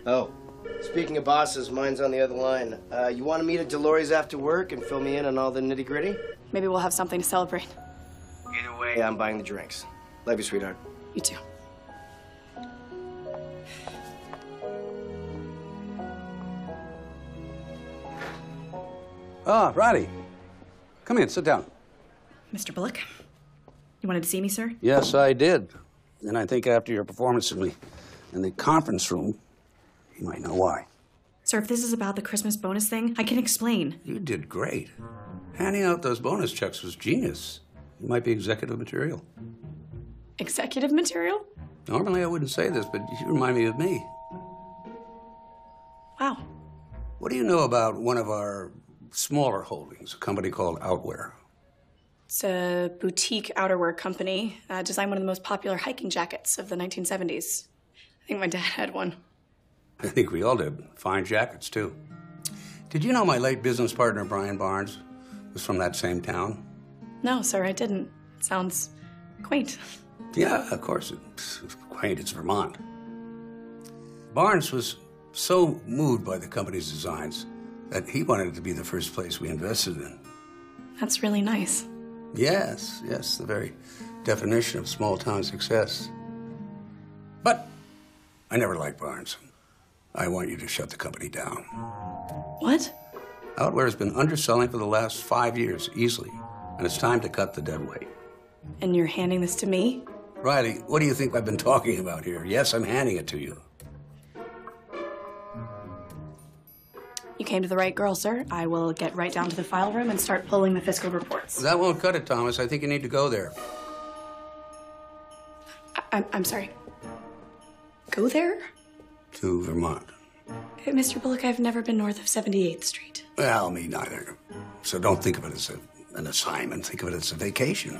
Oh, speaking of bosses, mine's on the other line. You want to meet at Dolores after work and fill me in on all the nitty-gritty? Maybe we'll have something to celebrate. Either way, I'm buying the drinks. Love you, sweetheart. You too. Ah, Riley. Come in, sit down. Mr. Bullock, you wanted to see me, sir? Yes, I did. And I think after your performance in the conference room, you might know why. Sir, if this is about the Christmas bonus thing, I can explain. You did great. Handing out those bonus checks was genius. You might be executive material. Executive material? Normally I wouldn't say this, but you remind me of me. Wow. What do you know about one of our smaller holdings, a company called Outwear? It's a boutique outerwear company. Designed one of the most popular hiking jackets of the 1970s. I think my dad had one. I think we all did. Fine jackets, too. Did you know my late business partner, Brian Barnes, was from that same town? No, sir, I didn't. It sounds quaint. Yeah, of course. It's quaint. It's Vermont. Barnes was so moved by the company's designs that he wanted it to be the first place we invested in. That's really nice. Yes, the very definition of small-town success. But I never liked Barnes. I want you to shut the company down. What? Outwear has been underselling for the last 5 years, easily. And it's time to cut the dead weight. And you're handing this to me? Riley, what do you think I've been talking about here? Yes, I'm handing it to you. You came to the right girl, sir. I will get right down to the file room and start pulling the fiscal reports. That won't cut it, Thomas. I think you need to go there. I'm sorry. Go there? To Vermont. Mr. Bullock, I've never been north of 78th Street. Well, me neither. So don't think of it as an assignment. Think of it as a vacation.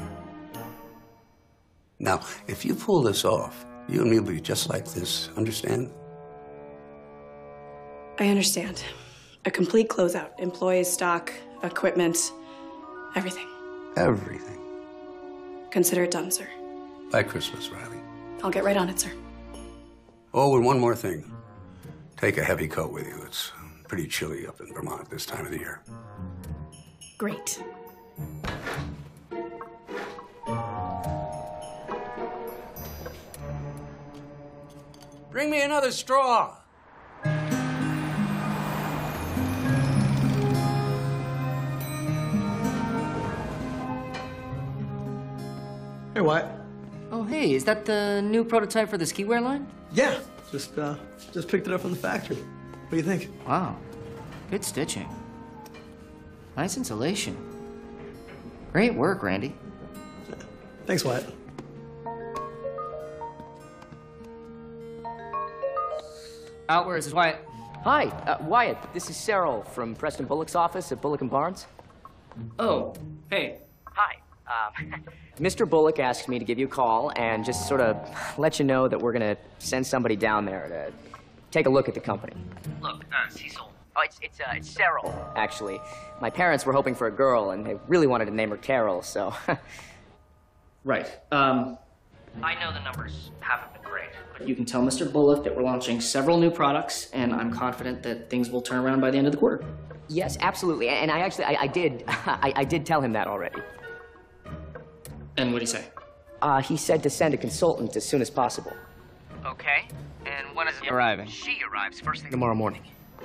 Now, if you pull this off, you and me will be just like this. Understand? I understand. A complete closeout. Employees, stock, equipment, everything. Everything. Consider it done, sir. By Christmas, Riley. I'll get right on it, sir. Oh, and one more thing. Take a heavy coat with you. It's pretty chilly up in Vermont this time of the year. Great. Bring me another straw. Hey, Wyatt. Oh, hey, is that the new prototype for the ski wear line? Yeah, just picked it up from the factory. What do you think? Wow, good stitching. Nice insulation. Great work, Randy. Thanks, Wyatt. Outwear, this is Wyatt. Hi, Wyatt. This is Cyril from Preston Bullock's office at Bullock & Barnes. Oh, hey. Hi. Mr. Bullock asked me to give you a call and just sort of let you know that we're going to send somebody down there to take a look at the company. Look, Cecil. Oh, it's Cyril, actually. My parents were hoping for a girl, and they really wanted to name her Carol, so... Right. I know the numbers haven't been great, but you can tell Mr. Bullock that we're launching several new products, and I'm confident that things will turn around by the end of the quarter. Yes, absolutely. And I did tell him that already. And what'd he say? He said to send a consultant as soon as possible. Okay. And when is it arriving? She arrives first thing Tomorrow morning.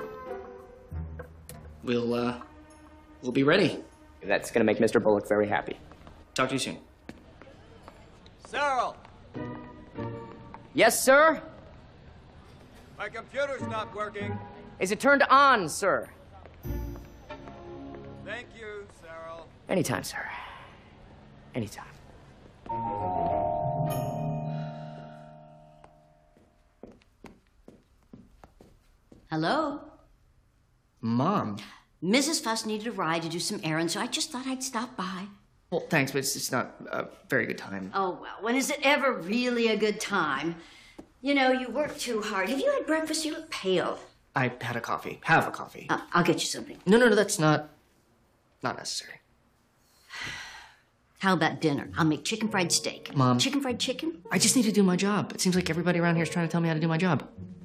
We'll be ready. That's gonna make Mr. Bullock very happy. Talk to you soon. Cyril! Yes, sir? My computer's not working. Is it turned on, sir? Thank you, Cyril. Anytime, sir. Anytime. Hello? Mom. Mrs. Fuss needed a ride to do some errands, so I just thought I'd stop by. Well, thanks, but it's not a very good time. Oh, well, when is it ever really a good time? You know, you work too hard. Have you had breakfast? You look pale. I had a coffee. Have a coffee. I'll get you something. No, that's not necessary. How about dinner? I'll make chicken fried steak. Mom. Chicken fried chicken? I just need to do my job. It seems like everybody around here is trying to tell me how to do my job.